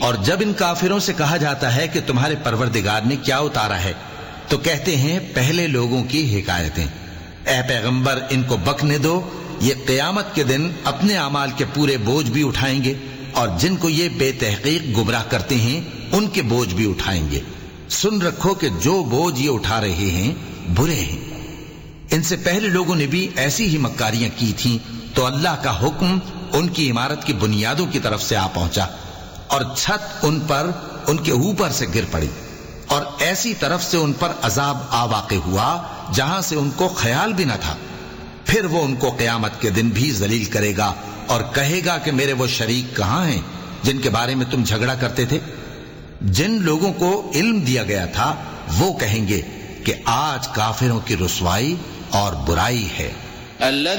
और जब इन काफिरों से कहा जाता है कि तुम्हारे परवरदिगार ने क्या उतारा है, तो कहते हैं पहले लोगों की हिकायतें। ऐ पैगंबर, इनको बकने दो, ये क़यामत के दिन अपने अमाल के पूरे बोझ भी उठाएंगे और जिनको ये बेतहकीक गुमराह करते हैं उनके बोझ भी उठाएंगे। सुन रखो कि जो बोझ ये उठा रहे हैं बुरे हैं। इनसे पहले लोगों ने भी ऐसी ही मक्कारियां की थीं, तो अल्लाह का हुक्म उनकी इमारत की बुनियादों की तरफ से आ पहुंचा और छत उन पर उनके ऊपर से गिर पड़ी और ऐसी तरफ से उन पर अजाब आ वाक़े हुआ जहां से उनको ख्याल भी न था। फिर वो उनको क़यामत के दिन भी जलील करेगा और कहेगा कि मेरे वो शरीक कहां हैं जिनके बारे में तुम झगड़ा करते थे। जिन लोगों को इल्म दिया गया था वो कहेंगे कि आज काफिरों की रुसवाई और बुराई है।